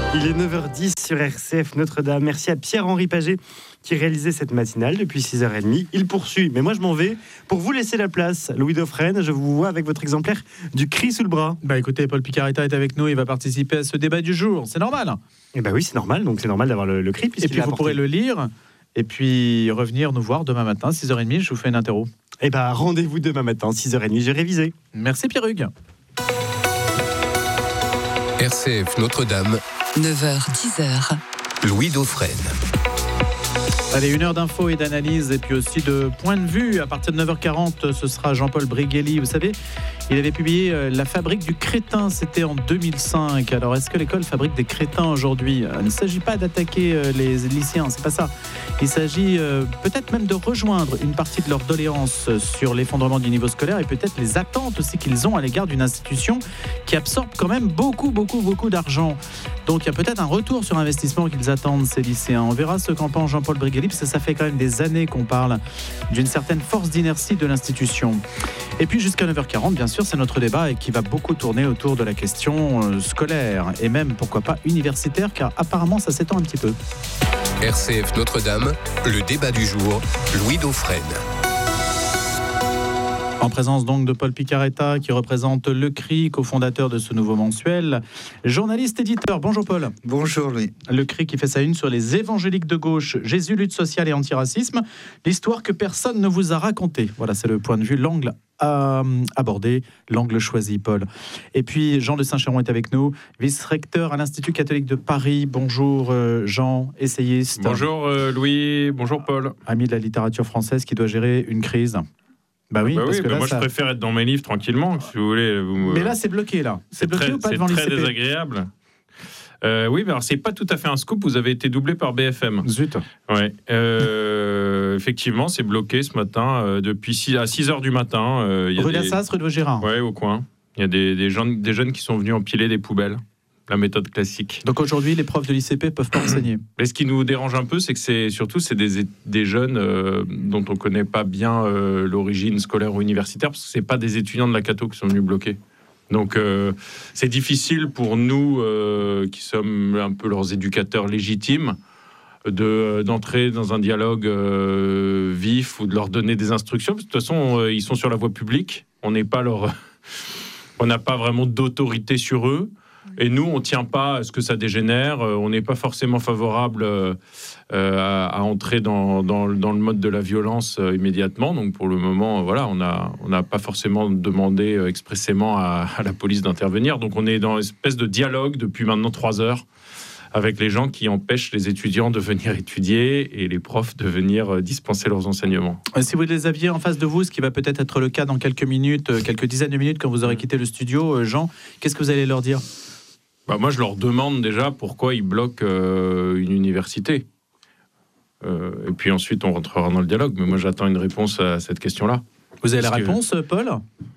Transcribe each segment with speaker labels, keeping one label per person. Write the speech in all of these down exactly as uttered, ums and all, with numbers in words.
Speaker 1: Il est neuf heures dix sur R C F Notre-Dame. Merci à Pierre-Henri Paget qui réalisait cette matinale depuis six heures trente. Il poursuit, mais moi je m'en vais pour vous laisser la place. Louis Dauphren, je vous vois avec votre exemplaire du cri sous le bras.
Speaker 2: Bah écoutez, Paul Picaretta est avec nous, il va participer à ce débat du jour. C'est normal.
Speaker 1: Eh bah oui, c'est normal, donc c'est normal d'avoir le, le cri.
Speaker 2: Et puis vous pourrez le lire et puis revenir nous voir demain matin, six heures trente, je vous fais une interro.
Speaker 1: Eh bah rendez-vous demain matin, six heures trente, j'ai révisé.
Speaker 2: Merci Pierre Hugues.
Speaker 3: R C F Notre-Dame,
Speaker 4: neuf heures dix heures.
Speaker 3: Louis Dauphren.
Speaker 2: Allez, une heure d'infos et d'analyse et puis aussi de point de vue. À partir de neuf heures quarante, ce sera Jean-Paul Briguelli. Vous savez, il avait publié La fabrique du crétin, c'était en deux mille cinq. Alors, est-ce que l'école fabrique des crétins aujourd'hui ? Il ne s'agit pas d'attaquer les lycéens, c'est pas ça. Il s'agit peut-être même de rejoindre une partie de leur doléance sur l'effondrement du niveau scolaire et peut-être les attentes aussi qu'ils ont à l'égard d'une institution qui absorbe quand même beaucoup, beaucoup, beaucoup d'argent. Donc, il y a peut-être un retour sur investissement qu'ils attendent, ces lycéens. On verra ce qu'en pense Jean-Paul Briguelli, parce que ça fait quand même des années qu'on parle d'une certaine force d'inertie de l'institution. Et puis, jusqu'à neuf heures quarante, bien sûr, c'est notre débat et qui va beaucoup tourner autour de la question scolaire et même, pourquoi pas, universitaire, car apparemment, ça s'étend un petit peu.
Speaker 3: R C F Notre-Dame, le débat du jour, Louis Dauphren.
Speaker 2: En présence donc de Paul Picaretta, qui représente Le Cri, cofondateur de ce nouveau mensuel. Journaliste, éditeur, bonjour Paul.
Speaker 5: Bonjour Louis.
Speaker 2: Le Cri qui fait sa une sur les évangéliques de gauche, Jésus, lutte sociale et antiracisme, l'histoire que personne ne vous a racontée. Voilà, c'est le point de vue, l'angle à aborder, l'angle choisi, Paul. Et puis Jean de Saint-Chéron est avec nous, vice-recteur à l'Institut catholique de Paris. Bonjour Jean, essayiste.
Speaker 6: Bonjour Louis, bonjour Paul.
Speaker 2: Ami de la littérature française qui doit gérer une crise. Bah oui,
Speaker 6: bah
Speaker 2: parce
Speaker 6: oui,
Speaker 2: que
Speaker 6: bah
Speaker 2: là,
Speaker 6: moi
Speaker 2: ça...
Speaker 6: je préfère être dans mes livres tranquillement, si vous voulez. Vous me...
Speaker 2: Mais là c'est bloqué là. C'est, c'est bloqué
Speaker 6: très,
Speaker 2: ou pas
Speaker 6: c'est
Speaker 2: devant l'I C P ?
Speaker 6: C'est très désagréable. Euh, oui, mais alors c'est pas tout à fait un scoop. Vous avez été doublé par B F M.
Speaker 2: Zut.
Speaker 6: Ouais. Euh, effectivement, c'est bloqué ce matin euh, depuis six, à six heures du matin. Euh, y a
Speaker 2: rue
Speaker 6: des...
Speaker 2: d'Assas, rue de Vaugirard.
Speaker 6: Ouais, au coin. Il y a des, des, gens, des jeunes qui sont venus empiler des poubelles. La méthode classique.
Speaker 2: Donc aujourd'hui, les profs de l'I C P peuvent pas enseigner.
Speaker 6: Mais ce qui nous dérange un peu, c'est que c'est surtout c'est des, des jeunes euh, dont on connaît pas bien euh, l'origine scolaire ou universitaire, parce que c'est pas des étudiants de la Cato qui sont venus bloquer. Donc euh, c'est difficile pour nous euh, qui sommes un peu leurs éducateurs légitimes de d'entrer dans un dialogue euh, vif ou de leur donner des instructions. Parce que de toute façon, euh, ils sont sur la voie publique. On n'est pas leur, on n'a pas vraiment d'autorité sur eux. Et nous, on ne tient pas à ce que ça dégénère. On n'est pas forcément favorable euh, à, à entrer dans, dans, dans le mode de la violence euh, immédiatement. Donc, pour le moment, voilà, on n'a on n'a pas forcément demandé euh, expressément à, à la police d'intervenir. Donc, on est dans une espèce de dialogue depuis maintenant trois heures avec les gens qui empêchent les étudiants de venir étudier et les profs de venir euh, dispenser leurs enseignements.
Speaker 2: Si vous les aviez en face de vous, ce qui va peut-être être le cas dans quelques minutes, quelques dizaines de minutes quand vous aurez quitté le studio, Jean, qu'est-ce que vous allez leur dire ?
Speaker 6: Bah moi, je leur demande déjà pourquoi ils bloquent euh, une université. Euh, et puis ensuite, on rentrera dans le dialogue. Mais moi, j'attends une réponse à cette question-là.
Speaker 2: Vous avez
Speaker 6: Parce
Speaker 2: la
Speaker 6: que...
Speaker 2: réponse, Paul ?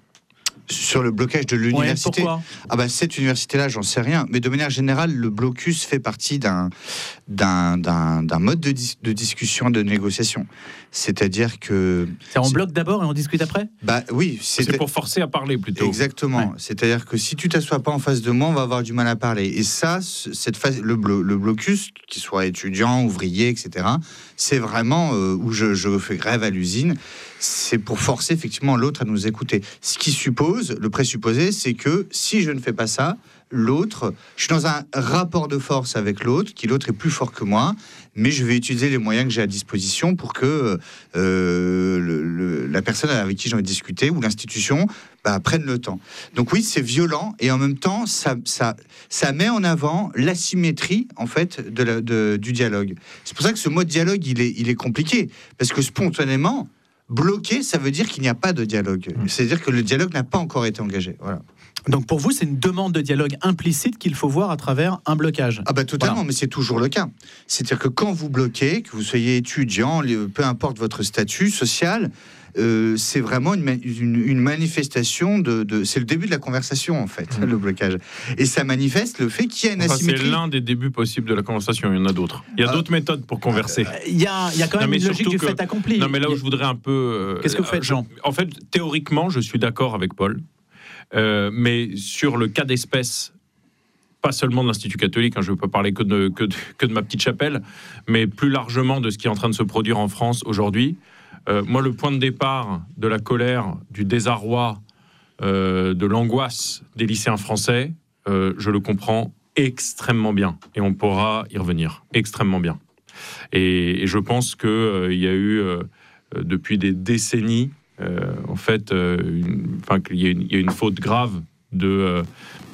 Speaker 5: Sur le blocage de l'université.
Speaker 2: Ouais, pourquoi ?
Speaker 5: Ah bah cette université-là, j'en sais rien. Mais de manière générale, le blocus fait partie d'un, d'un, d'un, d'un mode de, dis- de discussion, de négociation. C'est-à-dire que...
Speaker 2: C'est on bloque d'abord et on discute après ?
Speaker 5: Bah oui.
Speaker 6: C'est, c'est pour forcer à parler plutôt.
Speaker 5: Exactement. Ouais. C'est-à-dire que si tu t'assois pas en face de moi, on va avoir du mal à parler. Et ça, cette phase, le, blo- le blocus, qu'il soit étudiant, ouvrier, et cetera, c'est vraiment euh, où je, je fais grève à l'usine. C'est pour forcer effectivement l'autre à nous écouter. Ce qui suppose, le présupposé, c'est que si je ne fais pas ça, l'autre, je suis dans un rapport de force avec l'autre, qui l'autre est plus fort que moi, mais je vais utiliser les moyens que j'ai à disposition pour que euh, le, le, la personne avec qui j'ai envie de discuter ou l'institution bah, prenne le temps. Donc oui, c'est violent et en même temps, ça, ça, ça met en avant l'asymétrie en fait de la, de, du dialogue. C'est pour ça que ce mot de dialogue, il est, il est compliqué, parce que spontanément, bloqué, ça veut dire qu'il n'y a pas de dialogue. C'est-à-dire que le dialogue n'a pas encore été engagé. Voilà.
Speaker 2: Donc pour vous, c'est une demande de dialogue implicite qu'il faut voir à travers un blocage.
Speaker 5: Ah bah totalement, voilà. Mais c'est toujours le cas. C'est-à-dire que quand vous bloquez, que vous soyez étudiant, peu importe votre statut social, euh, c'est vraiment une, une, une manifestation de, de... C'est le début de la conversation, en fait, mmh. le blocage. Et ça manifeste le fait qu'il y a une enfin, asymétrie.
Speaker 6: C'est l'un des débuts possibles de la conversation, il y en a d'autres. Il y a euh, d'autres méthodes pour converser.
Speaker 2: Il euh, y, a, y a quand même non, une logique du
Speaker 6: que,
Speaker 2: fait accompli.
Speaker 6: Non, mais là où je voudrais un peu... Euh,
Speaker 2: Qu'est-ce que vous faites, Jean ?
Speaker 6: En fait, théoriquement, je suis d'accord avec Paul. Euh, mais sur le cas d'espèce, pas seulement de l'Institut catholique, hein, je ne veux pas parler que de, que, de, que de ma petite chapelle, mais plus largement de ce qui est en train de se produire en France aujourd'hui. Euh, moi, le point de départ de la colère, du désarroi, euh, de l'angoisse des lycéens français, euh, je le comprends extrêmement bien. Et on pourra y revenir extrêmement bien. Et, et je pense qu'il euh, y a eu, euh, depuis des décennies, euh, en fait, euh, une, enfin, qu'il y a une, il y a une faute grave de, euh,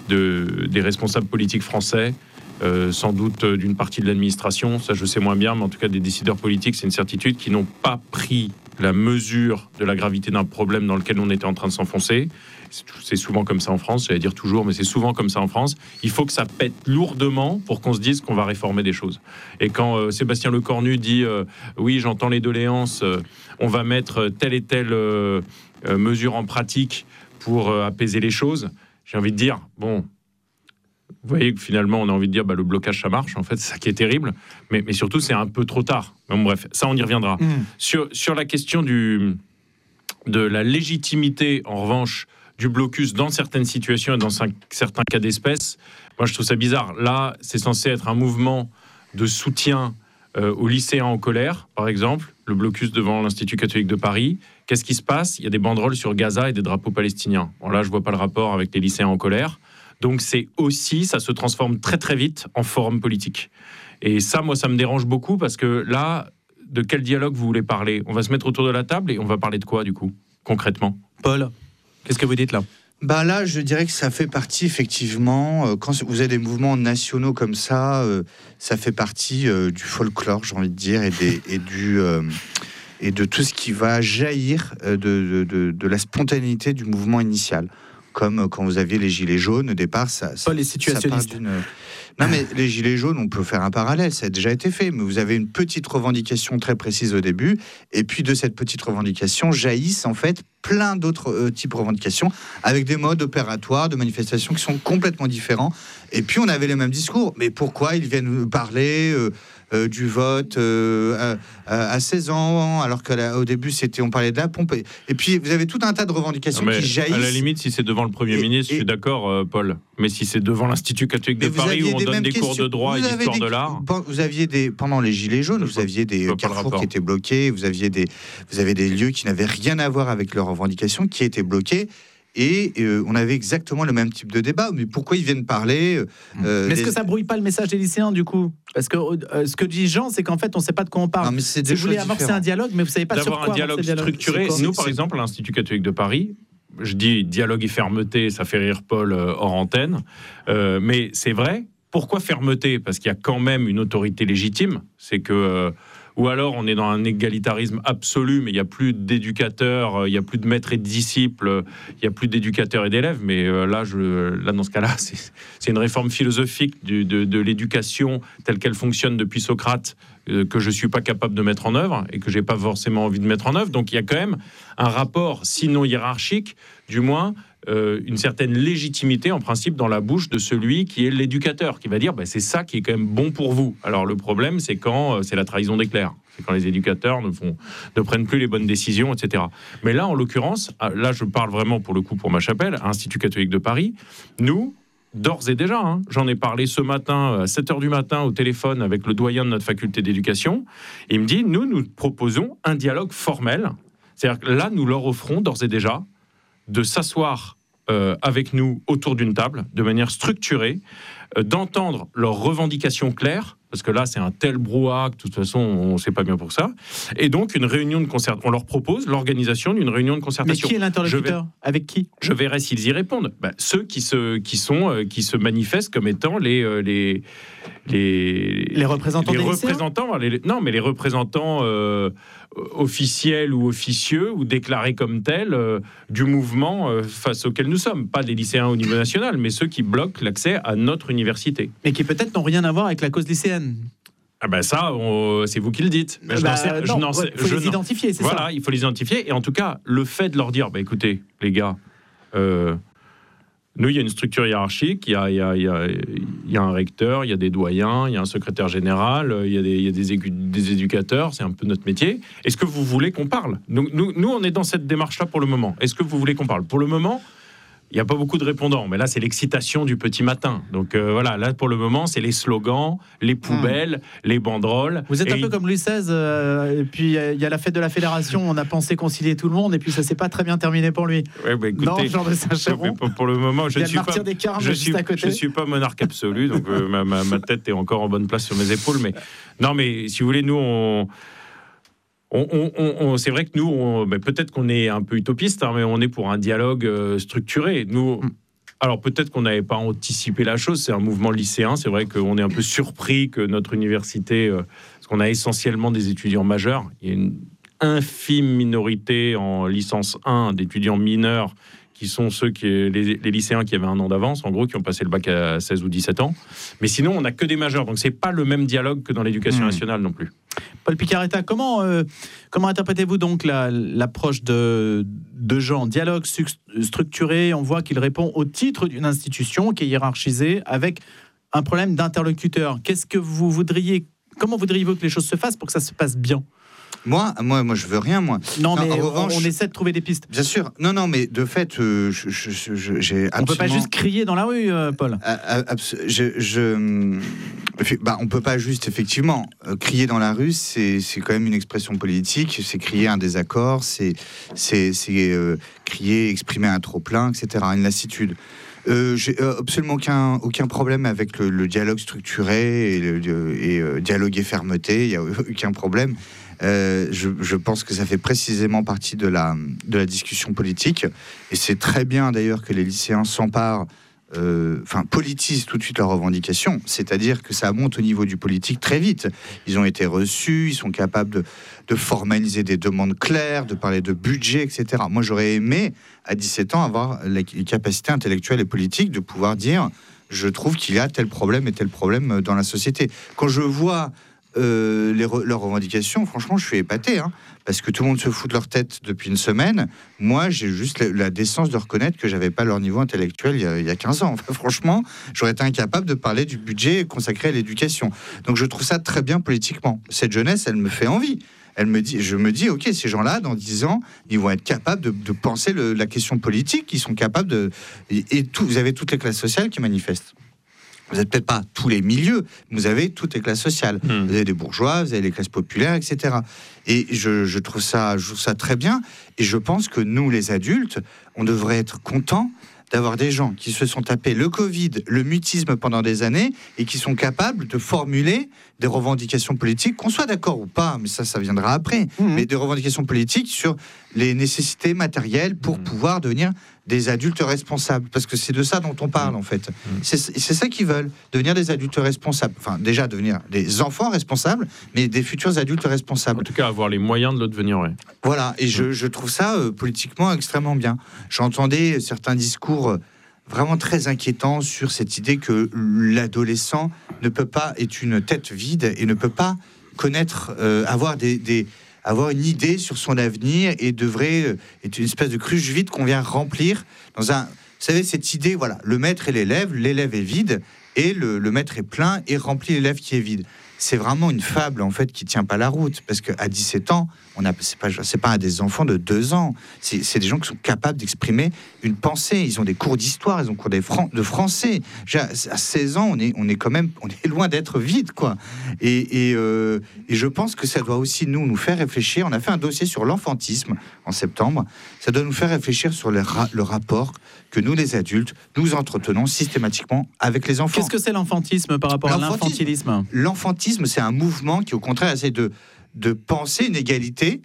Speaker 6: de, des responsables politiques français, euh, sans doute d'une partie de l'administration, ça je sais moins bien, mais en tout cas des décideurs politiques, c'est une certitude, qui n'ont pas pris la mesure de la gravité d'un problème dans lequel on était en train de s'enfoncer. C'est souvent comme ça en France, j'allais dire toujours, mais c'est souvent comme ça en France. Il faut que ça pète lourdement pour qu'on se dise qu'on va réformer des choses. Et quand euh, Sébastien Lecornu dit euh, « oui, j'entends les doléances, euh, on va mettre telle et telle euh, euh, mesure en pratique pour euh, apaiser les choses », j'ai envie de dire, bon, vous voyez que finalement, on a envie de dire, bah, le blocage, ça marche, en fait, c'est ça qui est terrible, mais, mais surtout, c'est un peu trop tard. Bon, bref, ça, on y reviendra. Mmh. Sur, sur la question du, de la légitimité, en revanche, du blocus dans certaines situations et dans cinq, certains cas d'espèce, moi, je trouve ça bizarre. Là, c'est censé être un mouvement de soutien euh, aux lycéens en colère, par exemple, le blocus devant l'Institut catholique de Paris. Qu'est-ce qui se passe ? Il y a des banderoles sur Gaza et des drapeaux palestiniens. Bon, là, je ne vois pas le rapport avec les lycéens en colère. Donc, c'est aussi, ça se transforme très, très vite en forum politique. Et ça, moi, ça me dérange beaucoup parce que là, de quel dialogue vous voulez parler ? On va se mettre autour de la table et on va parler de quoi, du coup, concrètement ?
Speaker 2: Paul, qu'est-ce que vous dites là ?
Speaker 5: Bah là, je dirais que ça fait partie, effectivement, euh, quand vous avez des mouvements nationaux comme ça, euh, ça fait partie euh, du folklore, j'ai envie de dire, et, des, et, du, euh, et de tout ce qui va jaillir euh, de, de, de la spontanéité du mouvement initial. Comme quand vous aviez les gilets jaunes, au départ, ça...
Speaker 2: Pas les situationnistes.
Speaker 5: Ça part d'une... Non, mais les gilets jaunes, on peut faire un parallèle, ça a déjà été fait, mais vous avez une petite revendication très précise au début, et puis de cette petite revendication jaillissent en fait plein d'autres euh, types de revendications, avec des modes opératoires, de manifestations qui sont complètement différents. Et puis on avait les mêmes discours, mais pourquoi ils viennent parler euh, euh, du vote euh, à, à seize ans, alors qu'au début c'était, on parlait de la pompe. Et puis vous avez tout un tas de revendications
Speaker 6: non,
Speaker 5: qui jaillissent. À
Speaker 6: la limite, si c'est devant le Premier et, ministre, et, je suis d'accord, euh, Paul. Mais si c'est devant l'Institut catholique de Paris, où on donne des cours de droit et d'histoire de l'art...
Speaker 5: Vous aviez des, pendant les Gilets jaunes, vous aviez des carrefours qui étaient bloqués, vous aviez des, vous avez des lieux qui n'avaient rien à voir avec leurs revendications, qui étaient bloqués. Et euh, on avait exactement le même type de débat. Mais pourquoi ils viennent parler
Speaker 2: euh, Mais est-ce les... que ça brouille pas le message des lycéens, du coup ? Parce que euh, ce que dit Jean, c'est qu'en fait, on ne sait pas de quoi on parle. Non, mais c'est si vous voulez amorcer un dialogue, mais vous ne savez pas
Speaker 6: D'avoir
Speaker 2: sur quoi
Speaker 6: un dialogue structuré. Nous, par exemple, à l'Institut catholique de Paris, je dis dialogue et fermeté, ça fait rire Paul euh, hors antenne. Euh, mais c'est vrai. Pourquoi fermeté ? Parce qu'il y a quand même une autorité légitime. C'est que... Euh, ou alors on est dans un égalitarisme absolu, mais il n'y a plus d'éducateurs, il n'y a plus de maîtres et de disciples, il n'y a plus d'éducateurs et d'élèves. Mais euh, là, je, là, dans ce cas-là, c'est, c'est une réforme philosophique du, de, de l'éducation telle qu'elle fonctionne depuis Socrate, euh, que je ne suis pas capable de mettre en œuvre et que je n'ai pas forcément envie de mettre en œuvre. Donc il y a quand même un rapport, sinon hiérarchique, du moins... Euh, une certaine légitimité en principe dans la bouche de celui qui est l'éducateur, qui va dire bah, c'est ça qui est quand même bon pour vous. Alors le problème c'est quand euh, c'est la trahison des clercs, c'est quand les éducateurs ne, font, ne prennent plus les bonnes décisions, et cetera. Mais là en l'occurrence, là je parle vraiment pour le coup pour ma chapelle, à Institut catholique de Paris, nous d'ores et déjà, hein, j'en ai parlé ce matin à sept heures du matin au téléphone avec le doyen de notre faculté d'éducation, et il me dit nous nous proposons un dialogue formel, c'est-à-dire que là nous leur offrons d'ores et déjà de s'asseoir euh, avec nous autour d'une table, de manière structurée, euh, d'entendre leurs revendications claires, parce que là, c'est un tel brouhaha que de toute façon, on ne sait pas bien pour ça, et donc une réunion de concertation. On leur propose l'organisation d'une réunion de concertation.
Speaker 2: Mais qui est l'interlocuteur ? Vais... Avec qui ?
Speaker 6: Je verrai s'ils y répondent. Ben, ceux qui se, qui, sont, euh, qui se manifestent comme étant les... Euh, les Les,
Speaker 2: les représentants
Speaker 6: les
Speaker 2: des
Speaker 6: représentants, les, non, mais les représentants euh, officiels ou officieux ou déclarés comme tels euh, du mouvement euh, face auquel nous sommes. Pas des lycéens au niveau national, mais ceux qui bloquent l'accès à notre université.
Speaker 2: Mais qui peut-être n'ont rien à voir avec la cause lycéenne.
Speaker 6: Ah ben ça, on, c'est vous qui le dites.
Speaker 2: Bah, je n'en sais, non, je n'en sais, il faut je les n'en... identifier, c'est
Speaker 6: voilà,
Speaker 2: ça.
Speaker 6: Voilà, il faut les identifier. Et en tout cas, le fait de leur dire, bah, écoutez, les gars... Euh, Nous, il y a une structure hiérarchique, il y a, il y a, il y a, il y a un recteur, il y a des doyens, il y a un secrétaire général, il y a des, il y a des, égu- des éducateurs, c'est un peu notre métier. Est-ce que vous voulez qu'on parle ? nous, nous, nous, on est dans cette démarche-là pour le moment. Est-ce que vous voulez qu'on parle ? Pour le moment, il n'y a pas beaucoup de répondants, mais là, c'est l'excitation du petit matin. Donc euh, voilà, là, pour le moment, c'est les slogans, les poubelles, mmh. les banderoles.
Speaker 2: Vous êtes
Speaker 6: et
Speaker 2: un peu
Speaker 6: il...
Speaker 2: comme Louis seize, euh, et puis il y, y a la fête de la Fédération, on a pensé concilier tout le monde, et puis ça s'est pas très bien terminé pour lui.
Speaker 6: Ouais, bah, écoutez,
Speaker 2: non, Jean de Saint-Chéron.
Speaker 6: Pour, pour le moment, je ne suis, pas,
Speaker 2: des Carmes,
Speaker 6: je suis, je suis pas monarque absolu, donc euh, ma, ma, ma tête est encore en bonne place sur mes épaules. Mais non, mais si vous voulez, nous, on... On, on, on, c'est vrai que nous, on, ben peut-être qu'on est un peu utopiste, hein, mais on est pour un dialogue euh, structuré. Nous, alors peut-être qu'on n'avait pas anticipé la chose, c'est un mouvement lycéen, c'est vrai qu'on est un peu surpris que notre université, euh, parce qu'on a essentiellement des étudiants majeurs, il y a une infime minorité en licence un d'étudiants mineurs qui sont ceux qui, les, les lycéens qui avaient un an d'avance, en gros, qui ont passé le bac à seize ou dix-sept ans. Mais sinon, on n'a que des majeurs, donc c'est pas le même dialogue que dans l'éducation mmh. nationale non plus.
Speaker 2: Paul Picaretta, comment, euh, comment interprétez-vous donc la, l'approche de, de Jean ? Dialogue structuré, on voit qu'il répond au titre d'une institution qui est hiérarchisée avec un problème d'interlocuteur. Qu'est-ce que vous voudriez, comment voudriez-vous que les choses se fassent pour que ça se passe bien ?
Speaker 5: Moi, moi, moi, je veux rien, moi.
Speaker 2: Non, non mais
Speaker 5: en revanche,
Speaker 2: on, on essaie de trouver des pistes.
Speaker 5: Bien sûr. Non, non, mais de fait, euh, je, je, je, j'ai absolument...
Speaker 2: On peut pas juste crier dans la rue, euh, Paul.
Speaker 5: Abs- je, je... Bah, on peut pas juste, effectivement, euh, crier dans la rue. C'est, c'est quand même une expression politique. C'est crier un désaccord. C'est, c'est, c'est euh, crier, exprimer un trop plein, et cetera. Une lassitude. Euh, j'ai euh, absolument aucun, aucun problème avec le, le dialogue structuré et, le, et euh, dialogue et fermeté. Il y a aucun problème. Euh, je, je pense que ça fait précisément partie de la, de la discussion politique, et c'est très bien d'ailleurs que les lycéens s'emparent, euh, enfin politisent tout de suite leurs revendications, c'est-à-dire que ça monte au niveau du politique très vite. Ils ont été reçus, ils sont capables de, de formaliser des demandes claires, de parler de budget, et cetera. Moi, j'aurais aimé à dix-sept ans avoir la capacité intellectuelle et politique de pouvoir dire, je trouve qu'il y a tel problème et tel problème dans la société. Quand je vois Euh, les re- leurs revendications, franchement, je suis épaté, hein, parce que tout le monde se fout de leur tête depuis une semaine. Moi, j'ai juste la, la décence de reconnaître que j'avais pas leur niveau intellectuel il y a, il y a quinze ans. Enfin, franchement, j'aurais été incapable de parler du budget consacré à l'éducation. Donc, je trouve ça très bien politiquement. Cette jeunesse, elle me fait envie. Elle me dit, je me dis, ok, ces gens-là, dans dix ans, ils vont être capables de, de penser le, la question politique. Ils sont capables de, et, et tout. Vous avez toutes les classes sociales qui manifestent. Vous n'avez peut-être pas tous les milieux, mais vous avez toutes les classes sociales. Mmh. Vous avez des bourgeois, vous avez les classes populaires, et cetera. Et je, je, trouve ça, je trouve ça très bien. Et je pense que nous, les adultes, on devrait être contents d'avoir des gens qui se sont tapés le Covid, le mutisme pendant des années, et qui sont capables de formuler des revendications politiques, qu'on soit d'accord ou pas, mais ça, ça viendra après, mmh. mais des revendications politiques sur les nécessités matérielles pour mmh. pouvoir devenir des adultes responsables, parce que c'est de ça dont on parle en fait. Mmh. C'est, c'est ça qu'ils veulent, devenir des adultes responsables. Enfin, déjà devenir des enfants responsables, mais des futurs adultes responsables.
Speaker 6: En tout cas, avoir les moyens de le devenir, ouais.
Speaker 5: Voilà, et mmh. je, je trouve ça euh, politiquement extrêmement bien. J'entendais certains discours euh, vraiment très inquiétants sur cette idée que l'adolescent ne peut pas, est une tête vide et ne peut pas connaître, euh, avoir des... des avoir une idée sur son avenir et devrait être une espèce de cruche vide qu'on vient remplir dans un... Vous savez, cette idée, voilà, le maître et l'élève, l'élève est vide et le, le maître est plein et remplit l'élève qui est vide. C'est vraiment une fable, en fait, qui tient pas la route. Parce qu'à dix-sept ans, on a, c'est pas, c'est pas des enfants de deux ans. C'est, c'est des gens qui sont capables d'exprimer une pensée. Ils ont des cours d'histoire, ils ont cours des fran- de français. À seize ans, on est, on est quand même, on est loin d'être vide, quoi. Et, et, euh, et je pense que ça doit aussi, nous, nous faire réfléchir. On a fait un dossier sur l'enfantisme en septembre. Ça doit nous faire réfléchir sur le, ra- le rapport que nous, les adultes, nous entretenons systématiquement avec les enfants.
Speaker 2: Qu'est-ce que c'est l'enfantisme par rapport l'enfantisme, à l'infantilisme ?
Speaker 5: L'enfantisme, c'est un mouvement qui, au contraire, essaie de, de penser une égalité,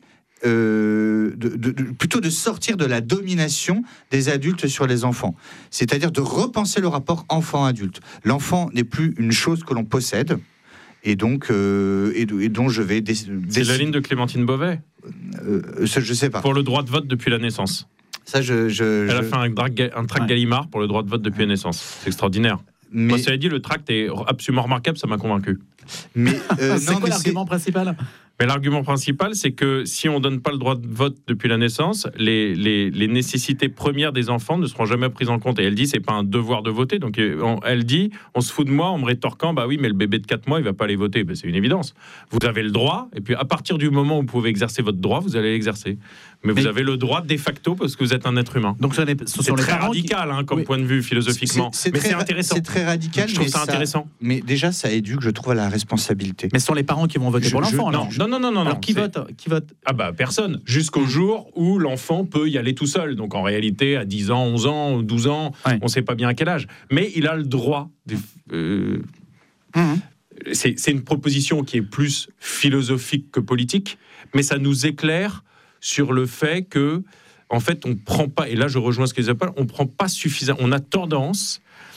Speaker 5: euh, de, de, de, plutôt de sortir de la domination des adultes sur les enfants. C'est-à-dire de repenser le rapport enfant-adulte. L'enfant n'est plus une chose que l'on possède, et donc euh, et, et dont je vais décider.
Speaker 6: C'est la ligne de Clémentine Beauvais.
Speaker 5: Euh, ça, je sais pas.
Speaker 6: Pour le droit de vote depuis la naissance.
Speaker 5: Ça, je, je,
Speaker 6: Elle
Speaker 5: je...
Speaker 6: a fait un, drag, un tract ouais. Gallimard pour le droit de vote depuis la naissance. C'est extraordinaire. Mais... Moi, ça a dit, le tract est absolument remarquable, ça m'a convaincu.
Speaker 5: Mais euh,
Speaker 2: c'est
Speaker 5: non,
Speaker 2: quoi
Speaker 5: mais
Speaker 2: l'argument principal ?
Speaker 6: Mais l'argument principal, c'est que si on ne donne pas le droit de vote depuis la naissance, les, les, les nécessités premières des enfants ne seront jamais prises en compte. Et elle dit, c'est pas un devoir de voter. Donc on, elle dit, on se fout de moi en me rétorquant, bah oui, mais le bébé de quatre mois, il va pas aller voter. Ben, c'est une évidence. Vous avez le droit, et puis à partir du moment où vous pouvez exercer votre droit, vous allez l'exercer. Mais, mais vous avez le droit de facto parce que vous êtes un être humain.
Speaker 2: Donc ce, ce sont
Speaker 6: c'est
Speaker 2: les
Speaker 6: très
Speaker 2: parents
Speaker 6: radical
Speaker 2: qui...
Speaker 6: hein, comme
Speaker 2: oui.
Speaker 6: point de vue philosophiquement.
Speaker 5: C'est, c'est
Speaker 6: mais
Speaker 5: très,
Speaker 6: c'est intéressant.
Speaker 5: C'est très radical.
Speaker 6: Je trouve
Speaker 5: mais
Speaker 6: ça,
Speaker 5: ça
Speaker 6: intéressant.
Speaker 5: Mais déjà, ça éduque, je trouve, à la responsabilité.
Speaker 2: Mais ce sont les parents qui vont voter
Speaker 5: Je-
Speaker 2: pour
Speaker 5: je-
Speaker 2: l'enfant.
Speaker 6: Non,
Speaker 2: alors.
Speaker 6: non, non, non, non.
Speaker 2: Alors
Speaker 6: non,
Speaker 2: qui
Speaker 6: c'est-
Speaker 2: vote Qui vote
Speaker 6: Ah bah personne, jusqu'au jour où l'enfant peut y aller tout seul. Donc en réalité, à dix ans, onze ans, douze ans,
Speaker 2: Ouais.
Speaker 6: on ne sait pas bien à quel âge. Mais il a le droit. De, euh,
Speaker 2: Mmh.
Speaker 6: c'est, c'est une proposition qui est plus philosophique que politique, mais ça nous éclaire sur le fait que, en fait, on prend pas, et là je rejoins ce qu'ils appellent, on prend pas suffisamment, on a tendance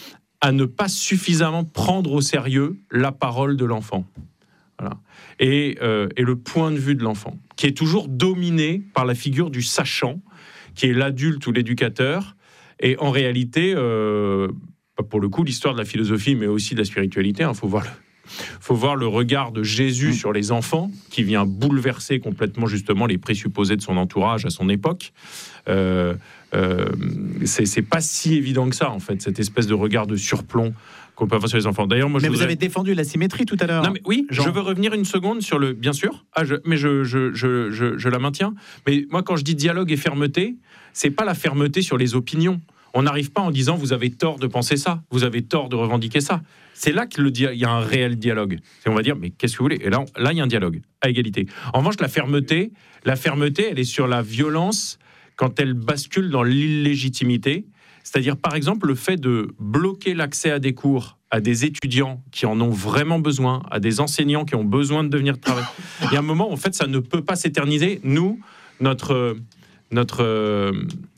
Speaker 6: à ne pas suffisamment prendre au sérieux la parole de l'enfant. Voilà. Et, euh, et le point de vue de l'enfant, qui est toujours dominé par la figure du sachant, qui est l'adulte ou l'éducateur. Et en réalité, euh, pour le coup, l'histoire de la philosophie, mais aussi de la spiritualité, il hein, faut voir le, faut voir le regard de Jésus sur les enfants, qui vient bouleverser complètement justement les présupposés de son entourage à son époque. Euh, euh, c'est, c'est pas si évident que ça, en fait, cette espèce de regard de surplomb qu'on peut avoir sur les enfants. D'ailleurs, moi, je
Speaker 2: Mais
Speaker 6: voudrais...
Speaker 2: vous avez défendu la symétrie tout à l'heure.
Speaker 6: Non, mais oui,
Speaker 2: Jean.
Speaker 6: je veux revenir une seconde sur le... Bien sûr, ah, je, mais je, je, je, je, je la maintiens. Mais moi, quand je dis dialogue et fermeté, c'est pas la fermeté sur les opinions. On n'arrive pas en disant « vous avez tort de penser ça, vous avez tort de revendiquer ça ». C'est là qu'il dia- y a un réel dialogue. Et on va dire « mais qu'est-ce que vous voulez ?» Et là, on- là, il y a un dialogue, à égalité. En revanche, la fermeté, la fermeté, elle est sur la violence quand elle bascule dans l'illégitimité. C'est-à-dire, par exemple, le fait de bloquer l'accès à des cours à des étudiants qui en ont vraiment besoin, à des enseignants qui ont besoin de devenir travailler. Il y a un moment, en fait, ça ne peut pas s'éterniser. Nous, notre, notre, euh,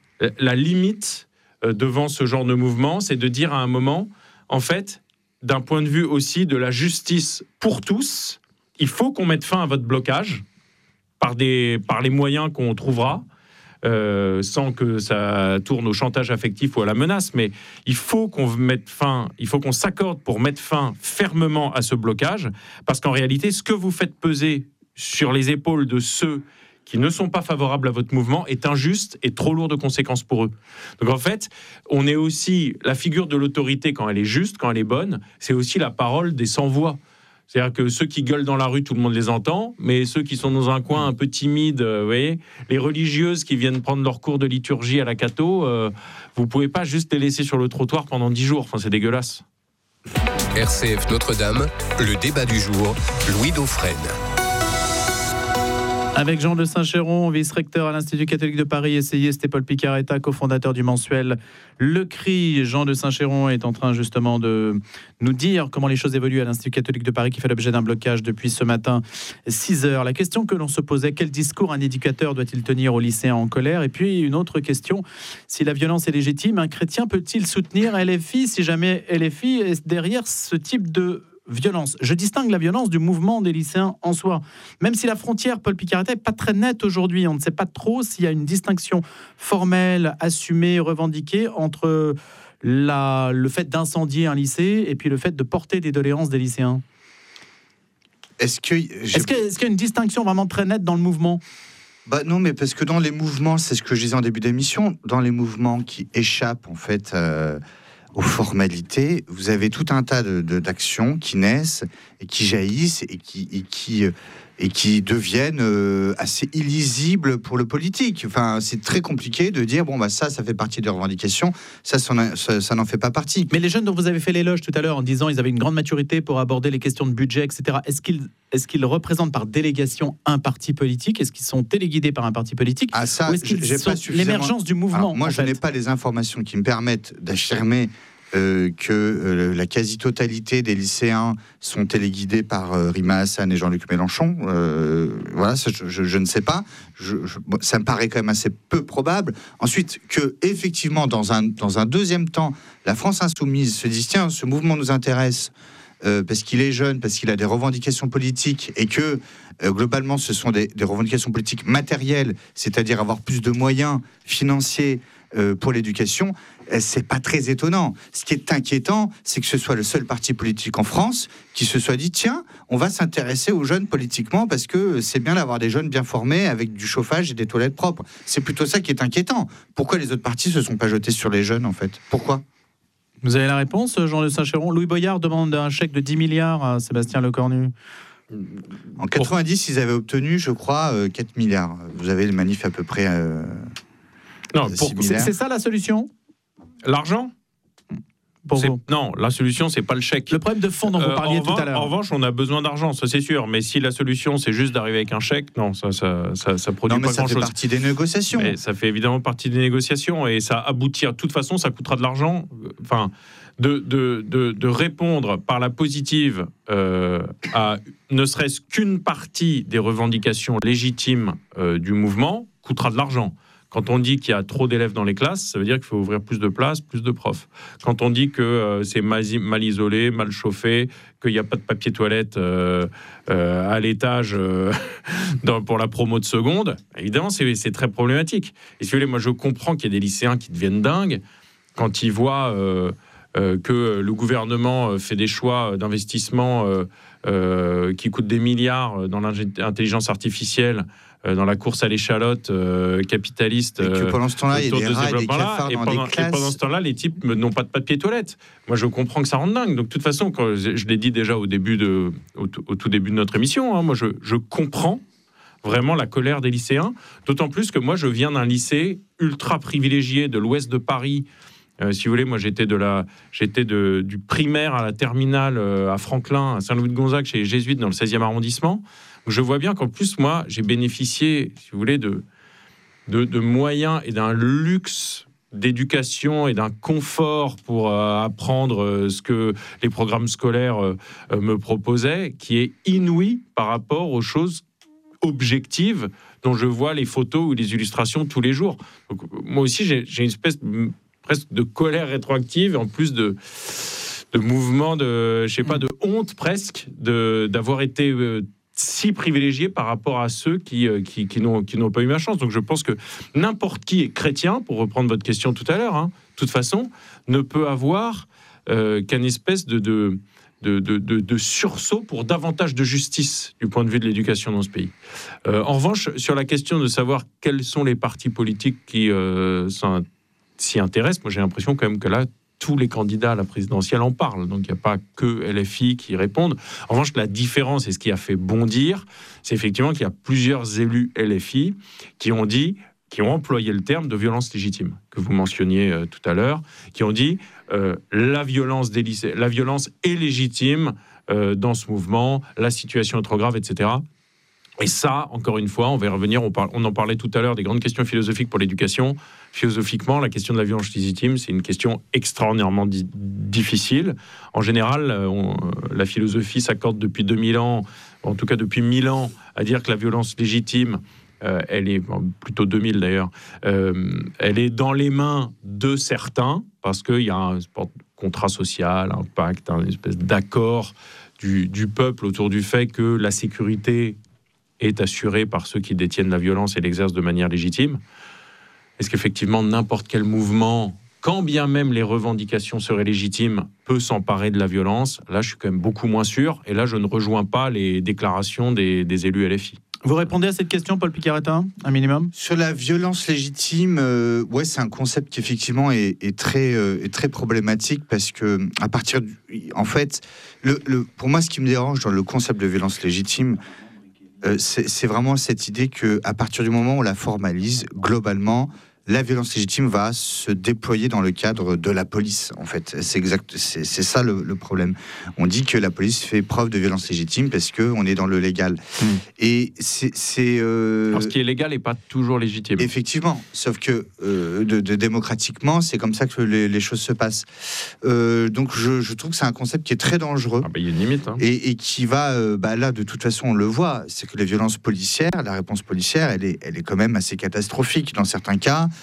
Speaker 6: la limite euh, devant ce genre de mouvement, c'est de dire à un moment, en fait, d'un point de vue aussi de la justice pour tous, il faut qu'on mette fin à votre blocage par, des, par les moyens qu'on trouvera. Euh, sans que ça tourne au chantage affectif ou à la menace, mais il faut qu'on mette fin, il faut qu'on s'accorde pour mettre fin fermement à ce blocage, parce qu'en réalité, ce que vous faites peser sur les épaules de ceux qui ne sont pas favorables à votre mouvement est injuste et trop lourd de conséquences pour eux. Donc en fait, on est aussi la figure de l'autorité quand elle est juste, quand elle est bonne, c'est aussi la parole des sans-voix. C'est-à-dire que ceux qui gueulent dans la rue, tout le monde les entend, mais ceux qui sont dans un coin un peu timide, euh, vous voyez, les religieuses qui viennent prendre leur cours de liturgie à la catho, euh, vous pouvez pas juste les laisser sur le trottoir pendant dix jours. Enfin, c'est dégueulasse.
Speaker 3: R C F Notre-Dame, le débat du jour, Louis Dauphren.
Speaker 2: Avec Jean de Saint-Chéron, vice-recteur à l'Institut catholique de Paris, essayiste, et Paul Picaretta, cofondateur du mensuel Le Cri. Jean de Saint-Chéron est en train justement de nous dire comment les choses évoluent à l'Institut catholique de Paris, qui fait l'objet d'un blocage depuis ce matin, six heures. La question que l'on se posait, quel discours un éducateur doit-il tenir aux lycéens en colère? Et puis une autre question, si la violence est légitime, un chrétien peut-il soutenir L F I si jamais L F I est derrière ce type de violence? Je distingue la violence du mouvement des lycéens en soi. Même si la frontière, Paul Picaretta, n'est pas très nette aujourd'hui, on ne sait pas trop s'il y a une distinction formelle, assumée, revendiquée entre la, le fait d'incendier un lycée et puis le fait de porter des doléances des lycéens.
Speaker 5: Est-ce que...
Speaker 2: Est-ce que, est-ce qu'il y a une distinction vraiment très nette dans le mouvement?
Speaker 5: Bah non, mais parce que dans les mouvements, c'est ce que je disais en début d'émission, dans les mouvements qui échappent en fait euh, aux formalités, vous avez tout un tas de, de, d'actions qui naissent et qui jaillissent et qui, et qui, et qui deviennent euh, assez illisibles pour le politique. Enfin, c'est très compliqué de dire, bon, bah ça, ça fait partie des revendications, ça, ça, ça, ça n'en fait pas partie.
Speaker 2: Mais les jeunes dont vous avez fait l'éloge tout à l'heure en disant qu'ils avaient une grande maturité pour aborder les questions de budget, et cetera, est-ce qu'ils, est-ce qu'ils représentent par délégation un parti politique? Est-ce qu'ils sont téléguidés par un parti politique?
Speaker 5: Ah, ça,
Speaker 2: ou est-ce qu'ils
Speaker 5: j'ai
Speaker 2: sont
Speaker 5: pas suffisamment...
Speaker 2: l'émergence du mouvement?
Speaker 5: Alors, moi,
Speaker 2: en
Speaker 5: je
Speaker 2: fait
Speaker 5: n'ai pas les informations qui me permettent d'affirmer Euh, que euh, la quasi-totalité des lycéens sont téléguidés par euh, Rima Hassan et Jean-Luc Mélenchon. Euh, voilà, ça, je, je, je ne sais pas. Je, je, ça me paraît quand même assez peu probable. Ensuite, que effectivement, dans un, dans un deuxième temps, la France insoumise se dise, tiens, ce mouvement nous intéresse. euh, parce qu'il est jeune, parce qu'il a des revendications politiques et que euh, globalement ce sont des, des revendications politiques matérielles, c'est-à-dire avoir plus de moyens financiers euh, pour l'éducation, euh, c'est pas très étonnant. Ce qui est inquiétant, c'est que ce soit le seul parti politique en France qui se soit dit tiens, on va s'intéresser aux jeunes politiquement parce que c'est bien d'avoir des jeunes bien formés avec du chauffage et des toilettes propres. C'est plutôt ça qui est inquiétant. Pourquoi les autres partis se sont pas jetés sur les jeunes en fait ? Pourquoi ?
Speaker 2: Vous avez la réponse, Jean de Saint-Chéron ? Louis Boyard demande un chèque de dix milliards à Sébastien Lecornu.
Speaker 5: En quatre-vingt-dix, ils avaient obtenu, je crois, euh, quatre milliards. Vous avez le manif à peu près euh,
Speaker 6: Non, pour,
Speaker 2: c'est, c'est ça la solution ?
Speaker 6: L'argent ?
Speaker 2: Pour
Speaker 6: C'est-
Speaker 2: vous.
Speaker 6: Non, la solution, c'est pas le chèque.
Speaker 2: Le problème de fond dont vous
Speaker 6: Euh,
Speaker 2: parliez
Speaker 6: en
Speaker 2: tout
Speaker 6: revanche-
Speaker 2: à l'heure.
Speaker 6: En revanche, on a besoin d'argent, ça c'est sûr. Mais si la solution, c'est juste d'arriver avec un chèque, non, ça, ça, ça, ça produit
Speaker 5: Non, mais
Speaker 6: pas
Speaker 5: ça fait
Speaker 6: grand-chose.
Speaker 5: partie des négociations.
Speaker 6: Mais ça fait évidemment partie des négociations et ça aboutit. De toute façon, ça coûtera de l'argent. Enfin, de, de, de, de répondre par la positive euh, à ne serait-ce qu'une partie des revendications légitimes euh, du mouvement coûtera de l'argent. Quand on dit qu'il y a trop d'élèves dans les classes, ça veut dire qu'il faut ouvrir plus de places, plus de profs. Quand on dit que euh, c'est mal, mal isolé, mal chauffé, qu'il n'y a pas de papier toilette euh, euh, à l'étage euh, dans- pour la promo de seconde, évidemment, c'est, c'est très problématique. Et si vous voulez, moi, je comprends qu'il y ait des lycéens qui deviennent dingues quand ils voient euh, euh, que le gouvernement fait des choix d'investissement euh, euh, qui coûtent des milliards dans l'intelligence artificielle, euh, dans la course à l'échalote euh, capitaliste.
Speaker 5: Et que
Speaker 6: euh,
Speaker 5: pendant ce temps-là, il y a
Speaker 6: autour
Speaker 5: des
Speaker 6: de ce
Speaker 5: rats et des
Speaker 6: développement-là,
Speaker 5: cafards
Speaker 6: et
Speaker 5: dans
Speaker 6: pendant,
Speaker 5: les
Speaker 6: et
Speaker 5: classes.
Speaker 6: pendant ce temps-là, les types n'ont pas de papier toilette. Moi, je comprends que ça rende dingue. Donc, de toute façon, quand je, je l'ai dit déjà au début de, au, tout- au tout début de notre émission, hein, moi, je, je comprends vraiment la colère des lycéens. D'autant plus que moi, je viens d'un lycée ultra privilégié de l'ouest de Paris. Euh, si vous voulez, moi, j'étais de la, j'étais de, du primaire à la terminale euh, à Franklin, à Saint-Louis-de-Gonzague, chez les Jésuites, dans le seizième arrondissement. Donc, je vois bien qu'en plus, moi, j'ai bénéficié, si vous voulez, de, de, de moyens et d'un luxe d'éducation et d'un confort pour euh, apprendre euh, ce que les programmes scolaires euh, euh, me proposaient, qui est inouï par rapport aux choses objectives dont je vois les photos ou les illustrations tous les jours. Donc, moi aussi, j'ai, j'ai une espèce de, presque de colère rétroactive, en plus de, de mouvement de, je sais pas, de honte presque de, d'avoir été euh, si privilégié par rapport à ceux qui, euh, qui, qui, n'ont, qui n'ont pas eu ma chance. Donc je pense que n'importe qui est chrétien, pour reprendre votre question tout à l'heure, hein, de toute façon, ne peut avoir euh, qu'un espèce de... de De, de, de, de sursaut pour davantage de justice du point de vue de l'éducation dans ce pays. Euh, en revanche, sur la question de savoir quels sont les partis politiques qui euh, s'in- s'y intéressent, moi j'ai l'impression quand même que là, tous les candidats à la présidentielle en parlent. Donc il n'y a pas que L F I qui répondent. En revanche, la différence, et ce qui a fait bondir, c'est effectivement qu'il y a plusieurs élus L F I qui ont dit, qui ont employé le terme de violence légitime, que vous mentionniez euh, tout à l'heure, qui ont dit euh, la violence des lycées, la violence est légitime euh, dans ce mouvement, la situation est trop grave, et cetera. Et ça, encore une fois, on va y revenir, on, parle, on en parlait tout à l'heure des grandes questions philosophiques pour l'éducation. Philosophiquement, la question de la violence légitime, c'est une question extraordinairement di- difficile. En général, on, la philosophie s'accorde depuis deux mille ans, en tout cas depuis mille ans, à dire que la violence légitime, Euh, elle est plutôt deux mille d'ailleurs, euh, elle est dans les mains de certains parce qu'il y a un contrat social, un pacte, une espèce d'accord du, du peuple autour du fait que la sécurité est assurée par ceux qui détiennent la violence et l'exercent de manière légitime. Est-ce qu'effectivement n'importe quel mouvement, quand bien même les revendications seraient légitimes, peut s'emparer de la violence? Là, je suis quand même beaucoup moins sûr. Et là, je ne rejoins pas les déclarations des, des élus L F I.
Speaker 2: Vous répondez à cette question, Paul Picaretin, un minimum?
Speaker 5: Sur la violence légitime, euh, ouais, c'est un concept qui effectivement est, est très, euh, est très problématique parce que à partir, du, en fait, le, le, pour moi, ce qui me dérange dans le concept de violence légitime, euh, c'est, c'est vraiment cette idée que à partir du moment où on la formalise, globalement, la violence légitime va se déployer dans le cadre de la police, en fait. C'est exact, c'est, c'est ça le, le problème. On dit que la police fait preuve de violence légitime parce qu'on est dans le légal. Mmh. Et c'est... c'est euh...
Speaker 6: Alors, ce qui est légal n'est pas toujours légitime.
Speaker 5: Effectivement, sauf que euh, de, de démocratiquement, c'est comme ça que les, les choses se passent. Euh, donc je, je trouve que c'est un concept qui est très dangereux.
Speaker 6: Ah bah, il y a une limite. Hein.
Speaker 5: Et, et qui va... Euh, bah là, de toute façon, on le voit, c'est que les violences policières, la réponse policière, elle est, elle est quand même assez catastrophique dans certains cas.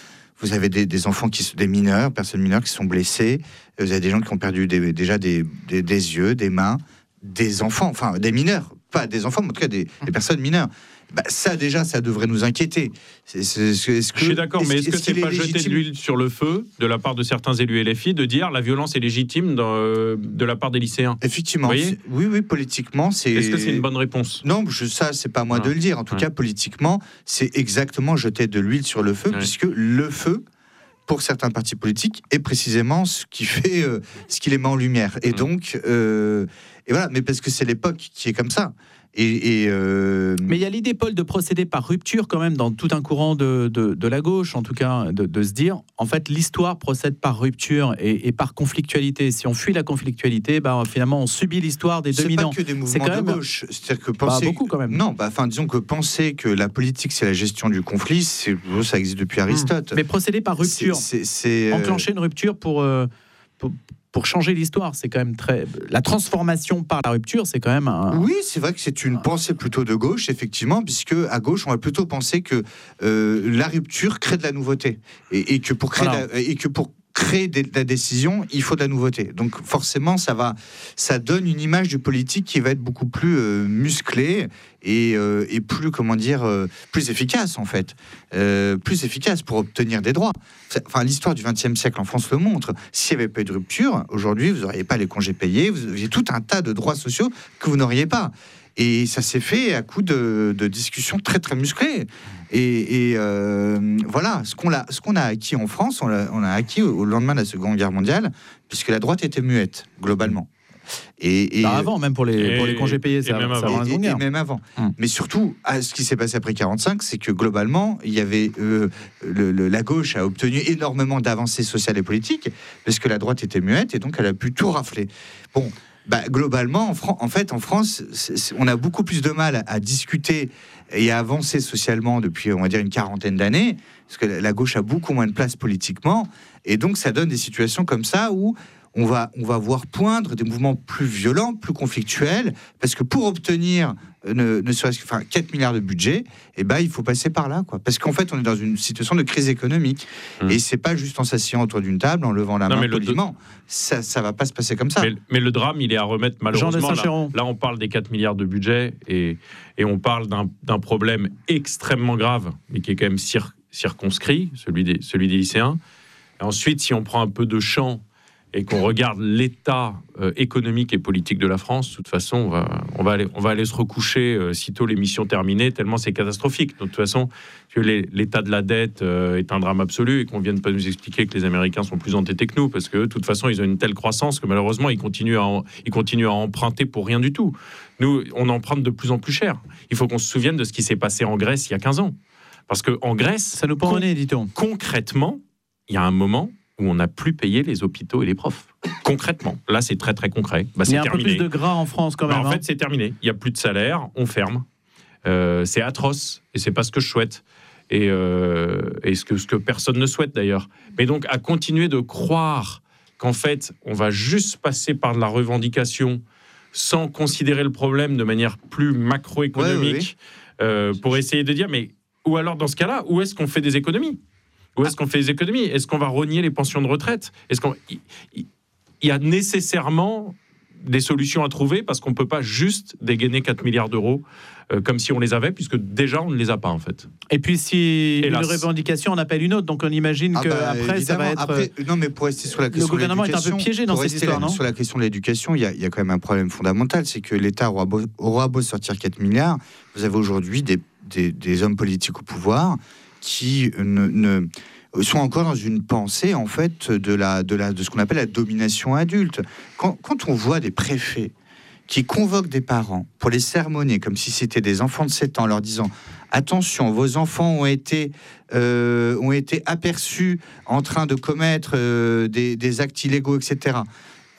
Speaker 5: vous avez des, des enfants, qui sont des mineurs, personnes mineures qui sont blessées, vous avez des gens qui ont perdu des, déjà des, des, des yeux, des mains, des enfants, enfin des mineurs, pas des enfants, mais en tout cas des, des personnes mineures. Bah, ça déjà, ça devrait nous inquiéter. C'est, c'est, c'est, est-ce que,
Speaker 6: Je suis d'accord,
Speaker 5: est-ce,
Speaker 6: mais est-ce que
Speaker 5: est-ce
Speaker 6: c'est
Speaker 5: qu'il
Speaker 6: pas
Speaker 5: est
Speaker 6: jeter
Speaker 5: légitime
Speaker 6: de l'huile sur le feu de la part de certains élus L F I de dire la violence est légitime dans, euh, de la part des lycéens?
Speaker 5: Effectivement,
Speaker 6: Vous voyez
Speaker 5: c'est, oui, oui, politiquement, c'est.
Speaker 6: Est-ce que c'est une bonne réponse?
Speaker 5: Non, je, ça, c'est pas à moi
Speaker 6: Non.
Speaker 5: de le dire. En tout
Speaker 6: Ouais.
Speaker 5: cas, politiquement, c'est exactement jeter de l'huile sur le feu,
Speaker 6: Ouais.
Speaker 5: puisque le feu, pour certains partis politiques, est précisément ce qui fait, euh, ce qui les met en lumière. Et
Speaker 6: Mmh.
Speaker 5: donc, euh, et voilà, mais parce que c'est l'époque qui est comme ça. Et, et, euh,
Speaker 2: Mais il y a l'idée, Paul, de procéder par rupture quand même dans tout un courant de, de, de la gauche, en tout cas, de, de se dire, en fait, l'histoire procède par rupture et, et par conflictualité. Si on fuit la conflictualité, bah, finalement, on subit l'histoire des
Speaker 5: c'est
Speaker 2: dominants.
Speaker 5: pas que des mouvements
Speaker 2: C'est quand
Speaker 5: de
Speaker 2: même-
Speaker 5: gauche. C'est-à-dire que penser,
Speaker 2: Bah, beaucoup quand même.
Speaker 5: non, bah, enfin, disons que penser que la politique c'est la gestion du conflit, c'est, ça existe depuis Aristote.
Speaker 2: Mais procéder par rupture,
Speaker 5: C'est, c'est, c'est, euh,
Speaker 2: enclencher une rupture pour, euh, pour, pour changer l'histoire, c'est quand même très... La transformation par la rupture, c'est quand même un...
Speaker 5: Oui, c'est vrai que c'est une pensée plutôt de gauche, effectivement, puisque à gauche, on va plutôt penser que euh, la rupture crée de la nouveauté et, et que pour créer
Speaker 2: Voilà.
Speaker 5: la, et que pour créer des, de la décision, il faut de la nouveauté. Donc forcément, ça va, ça donne une image du politique qui va être beaucoup plus euh, musclée et, euh, et plus, comment dire, euh, plus efficace en fait, euh, plus efficace pour obtenir des droits. Enfin, l'histoire du vingtième siècle en France le montre. S'il n'y avait pas eu de rupture, aujourd'hui, vous n'auriez pas les congés payés, vous aviez tout un tas de droits sociaux que vous n'auriez pas. Et ça s'est fait à coup de, de discussions très très musclées. Et, et, euh, voilà, ce qu'on a, ce qu'on a acquis en France, on l'a, on a acquis au, au lendemain de la Seconde Guerre mondiale, puisque la droite était muette globalement. Et, et
Speaker 2: Bah, avant, même pour les,
Speaker 6: Et-
Speaker 2: pour les congés payés,
Speaker 6: et
Speaker 2: ça,
Speaker 6: même
Speaker 2: ça
Speaker 6: avant.
Speaker 2: avant la
Speaker 5: et-
Speaker 2: Seconde
Speaker 5: et
Speaker 2: Guerre.
Speaker 5: même avant.
Speaker 2: Hum.
Speaker 5: Mais surtout, à ce qui s'est passé après quarante-cinq, c'est que globalement, il y avait euh, le- le- la gauche a obtenu énormément d'avancées sociales et politiques parce que la droite était muette et donc elle a pu tout rafler. Bon. Bah, globalement, en, Fran- en fait, en France, c'est- c'est- on a beaucoup plus de mal à, à discuter et à avancer socialement depuis, on va dire, une quarantaine d'années, parce que la, la gauche a beaucoup moins de place politiquement, et donc ça donne des situations comme ça où on va, on va voir poindre des mouvements plus violents, plus conflictuels, parce que pour obtenir euh, ne, ne serait-ce que enfin, quatre milliards de budget, eh ben, il faut passer par là, quoi. Parce qu'en fait, on est dans une situation de crise économique,
Speaker 6: Mmh.
Speaker 5: et c'est pas juste en s'asseyant autour d'une table, en levant la
Speaker 6: Non,
Speaker 5: main
Speaker 6: mais le-
Speaker 5: poliment. Ça, ça va pas se passer comme ça.
Speaker 6: Mais, mais le drame, il est à remettre
Speaker 2: Jean de
Speaker 6: malheureusement. Là,
Speaker 2: Saint-Chéron.
Speaker 6: là, on parle des quatre milliards de budget et, et on parle d'un, d'un problème extrêmement grave, mais qui est quand même cir- circonscrit, celui des, celui des lycéens. Et ensuite, si on prend un peu de champ et qu'on regarde l'état euh, économique et politique de la France, de toute façon, on va, on va, aller, on va aller se recoucher euh, sitôt l'émission terminée, tellement c'est catastrophique. Donc, de toute façon, que les- l'état de la dette euh, est un drame absolu et qu'on vienne pas nous expliquer que les Américains sont plus entêtés que nous, parce que de toute façon, ils ont une telle croissance que malheureusement, ils continuent à, en- ils continuent à emprunter pour rien du tout. Nous, on emprunte de plus en plus cher. Il faut qu'on se souvienne de ce qui s'est passé en Grèce il y a quinze ans. Parce qu'en Grèce,
Speaker 2: Ça nous prend au nez, dit-on.
Speaker 6: concrètement, il y a un moment où on n'a plus payé les hôpitaux et les profs. Concrètement. Là, c'est très, très concret. Bah,
Speaker 2: Il y
Speaker 6: c'est
Speaker 2: a un peu
Speaker 6: terminé.
Speaker 2: plus de gras en France quand
Speaker 6: Bah,
Speaker 2: même.
Speaker 6: en
Speaker 2: hein.
Speaker 6: fait, c'est terminé. Il n'y a plus de salaire, on ferme. Euh, c'est atroce et c'est pas ce que je souhaite. Et, euh, et ce, que, ce que personne ne souhaite d'ailleurs. Mais donc, à continuer de croire qu'en fait, on va juste passer par de la revendication sans considérer le problème de manière plus macroéconomique
Speaker 5: Ouais, ouais,
Speaker 6: euh, pour essayer de dire, mais ou alors dans ce cas-là, où est-ce qu'on fait des économies ? Où est-ce qu'on fait des économies ? Est-ce qu'on va rogner les pensions de retraite ? Est-ce qu'on il, il- il y a nécessairement des solutions à trouver parce qu'on ne peut pas juste dégainer quatre milliards d'euros euh, comme si on les avait, puisque déjà on ne les a pas en fait.
Speaker 2: Et puis si
Speaker 6: Hélas.
Speaker 2: une revendication en appelle une autre, donc on imagine
Speaker 5: Ah
Speaker 2: que
Speaker 5: bah,
Speaker 2: après ça va
Speaker 5: évidemment.
Speaker 2: être.
Speaker 5: Après, non, mais pour rester sur la question
Speaker 2: gouvernement
Speaker 5: de
Speaker 2: est un peu
Speaker 5: l'éducation,
Speaker 2: piégé dans
Speaker 5: pour
Speaker 2: cette
Speaker 5: rester
Speaker 2: histoire,
Speaker 5: là-
Speaker 2: non
Speaker 5: Sur la question de l'éducation, il y, a- il y a quand même un problème fondamental, c'est que l'État aura beau, aura beau sortir quatre milliards, vous avez aujourd'hui des, des, des hommes politiques au pouvoir qui ne, ne- sont encore dans une pensée en fait de la de la de ce qu'on appelle la domination adulte. Quand, quand on voit des préfets qui convoquent des parents pour les sermonner comme si c'était des enfants de sept ans, leur disant attention, vos enfants ont été, euh, ont été aperçus en train de commettre euh, des, des actes illégaux, et cetera.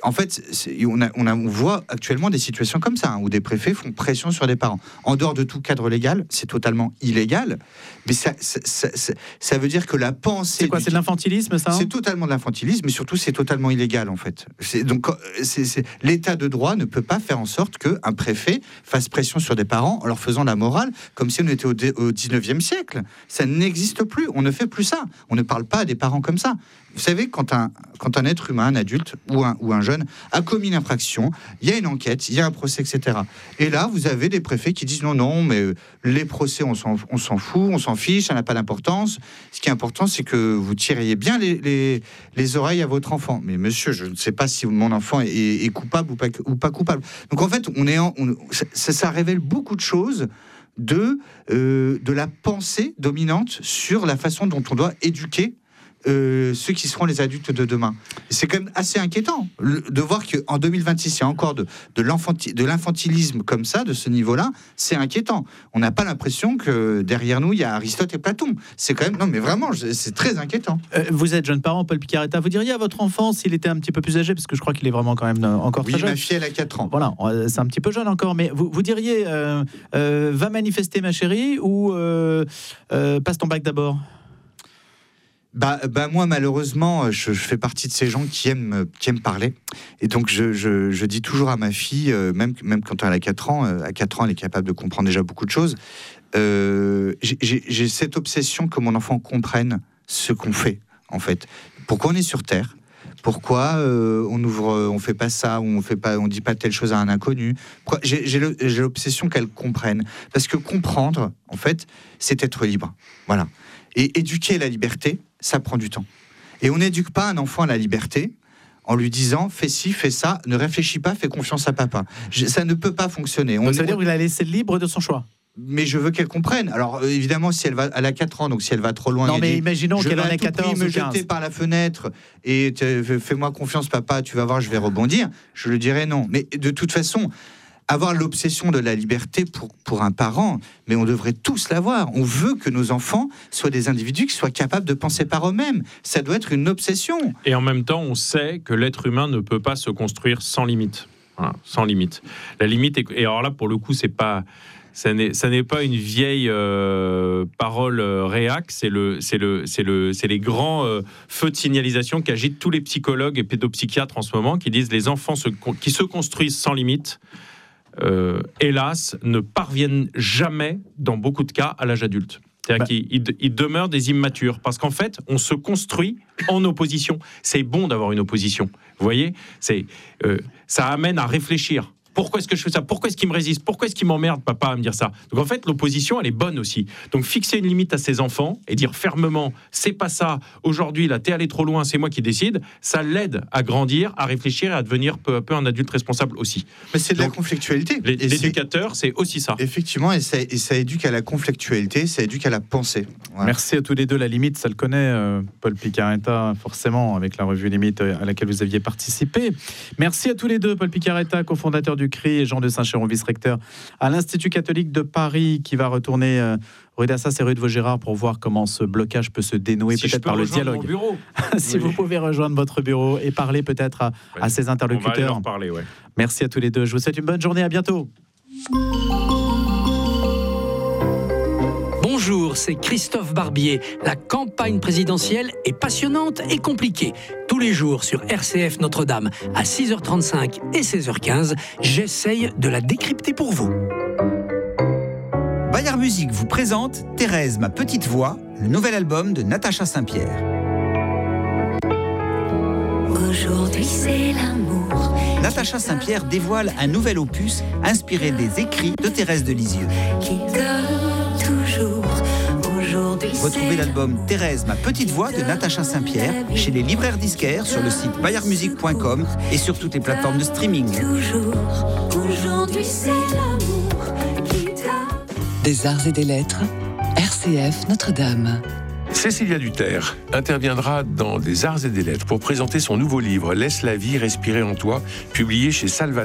Speaker 5: en fait, on, a, on, a, on voit actuellement des situations comme ça, hein, où des préfets font pression sur des parents. En dehors de tout cadre légal, c'est totalement illégal, mais ça, ça, ça, ça, ça veut dire que la pensée...
Speaker 2: C'est quoi, c'est de l'infantilisme, ça, hein?
Speaker 5: C'est totalement de l'infantilisme, mais surtout, c'est totalement illégal, en fait. C'est, donc, c'est, c'est, l'état de droit ne peut pas faire en sorte qu'un préfet fasse pression sur des parents en leur faisant la morale, comme si on était au, dé, au dix-neuvième siècle. Ça n'existe plus, on ne fait plus ça. On ne parle pas à des parents comme ça. Vous savez, quand un, quand un être humain, un adulte ou un, ou un jeune a commis une infraction, il y a une enquête, il y a un procès, et cetera. Et là, vous avez des préfets qui disent non, non, mais les procès, on s'en, on s'en fout, on s'en fiche, ça n'a pas d'importance. Ce qui est important, c'est que vous tiriez bien les, les, les oreilles à votre enfant. Mais monsieur, je ne sais pas si mon enfant est, est coupable ou pas, ou pas coupable. Donc en fait, on est en, on, ça, ça révèle beaucoup de choses de, euh, de la pensée dominante sur la façon dont on doit éduquer Euh, ceux qui seront les adultes de demain. C'est quand même assez inquiétant le, de voir qu'en deux mille vingt-six, il y a encore de, de, l'infanti, de l'infantilisme comme ça, de ce niveau-là. C'est inquiétant. On n'a pas l'impression que derrière nous, il y a Aristote et Platon. C'est quand même... Non, mais vraiment, c'est très inquiétant.
Speaker 2: Euh, vous êtes jeune parent, Paul Picaretta. Vous diriez à votre enfant, s'il était un petit peu plus âgé, parce que je crois qu'il est vraiment quand même encore
Speaker 5: oui,
Speaker 2: très jeune.
Speaker 5: Oui, ma fille, elle a quatre ans.
Speaker 2: Voilà, c'est un petit peu jeune encore, mais vous, vous diriez, euh, euh, va manifester, ma chérie, ou euh, euh, passe ton bac d'abord?
Speaker 5: Bah, bah moi malheureusement je, je fais partie de ces gens qui aiment qui aiment parler, et donc je, je, je dis toujours à ma fille, euh, même même quand elle a quatre ans, euh, à quatre ans elle est capable de comprendre déjà beaucoup de choses. Euh, j'ai, j'ai cette obsession que mon enfant comprenne ce qu'on fait en fait. Pourquoi on est sur Terre? Pourquoi euh, on ouvre, on fait pas ça, ou on fait pas, on dit pas telle chose à un inconnu? Pourquoi, j'ai, j'ai, le, j'ai l'obsession qu'elle comprenne, parce que comprendre en fait c'est être libre. Voilà. Et éduquer la liberté, ça prend du temps. Et on n'éduque pas un enfant à la liberté en lui disant fais ci, fais ça, ne réfléchis pas, fais confiance à papa. Je, ça ne peut pas fonctionner.
Speaker 2: Donc
Speaker 5: on
Speaker 2: ça veut dire qu'il a laissé libre de son choix.
Speaker 5: Mais je veux qu'elle comprenne. Alors euh, évidemment, si elle va, elle a quatre ans, donc si elle va trop loin,
Speaker 2: non mais
Speaker 5: dit,
Speaker 2: imaginons qu'elle en a quatorze
Speaker 5: me
Speaker 2: ou quinze.
Speaker 5: jeter par la fenêtre et fais-moi confiance, papa, tu vas voir, je vais rebondir. Je lui dirais non. Mais de toute façon, avoir l'obsession de la liberté pour, pour un parent, mais on devrait tous l'avoir. On veut que nos enfants soient des individus qui soient capables de penser par eux-mêmes. Ça doit être une obsession.
Speaker 6: Et en même temps, on sait que l'être humain ne peut pas se construire sans limite. Voilà, sans limite. La limite est... Et alors là, pour le coup, c'est pas... Ça n'est, ça n'est pas une vieille euh, parole euh, réac, c'est, le, c'est, le, c'est, le, c'est les grands euh, feux de signalisation qu'agitent tous les psychologues et pédopsychiatres en ce moment, qui disent les enfants se, qui se construisent sans limite, Euh, hélas, ne parviennent jamais, dans beaucoup de cas, à l'âge adulte. C'est-à-dire bah. qu'ils ils, ils demeurent des immatures. Parce qu'en fait, on se construit en opposition. C'est bon d'avoir une opposition. Vous voyez, c'est, euh, ça amène à réfléchir. Pourquoi est-ce que je fais ça? Pourquoi est-ce qu'il me résiste? Pourquoi est-ce qu'il m'emmerde, papa, à me dire ça? Donc en fait, l'opposition, elle est bonne aussi. Donc fixer une limite à ses enfants et dire fermement, c'est pas ça, aujourd'hui, là, t'es allé trop loin, c'est moi qui décide, ça l'aide à grandir, à réfléchir et à devenir peu à peu un adulte responsable aussi.
Speaker 5: Mais c'est de
Speaker 6: Donc,
Speaker 5: la conflictualité.
Speaker 6: Les, l'éducateur, c'est... c'est aussi ça.
Speaker 5: Effectivement, et ça, et ça éduque à la conflictualité, ça éduque à la pensée. Voilà.
Speaker 2: Merci à tous les deux. La limite, ça le connaît, euh, Paul Picaretta, forcément, avec la revue Limite à laquelle vous aviez participé. Merci à tous les deux, Paul Picaretta, cofondateur du C R I, et Jean de Saint-Chéron, vice-recteur à l'Institut catholique de Paris, qui va retourner euh, rue d'Assas et rue de Vaugirard pour voir comment ce blocage peut se dénouer, si peut-être par le dialogue. Si oui. Vous pouvez rejoindre votre bureau et parler peut-être à, ouais. à ses interlocuteurs.
Speaker 6: On va parler, ouais.
Speaker 2: Merci à tous les deux. Je vous souhaite une bonne journée. À bientôt.
Speaker 7: Bonjour, c'est Christophe Barbier. La campagne présidentielle est passionnante et compliquée. Tous les jours sur R C F Notre-Dame à six heures trente-cinq et seize heures quinze, j'essaye de la décrypter pour vous.
Speaker 8: Bayard Musique vous présente Thérèse, ma petite voix, le nouvel album de Natacha Saint-Pierre.
Speaker 9: Aujourd'hui c'est l'amour.
Speaker 8: Natacha Saint-Pierre dévoile un nouvel opus inspiré des écrits de Thérèse de Lisieux.
Speaker 9: Qui donne toujours. Aujourd'hui
Speaker 8: retrouvez l'album Thérèse, ma petite voix de Natacha Saint-Pierre chez les libraires disquaires, sur le site bayard musique point com et sur toutes les plateformes de streaming.
Speaker 9: Toujours. Aujourd'hui c'est l'amour qui donne.
Speaker 4: Des arts et des lettres, R C F Notre-Dame.
Speaker 10: Cécilia Duterre interviendra dans Des arts et des lettres pour présenter son nouveau livre « Laisse la vie respirer en toi », publié chez Salvatore.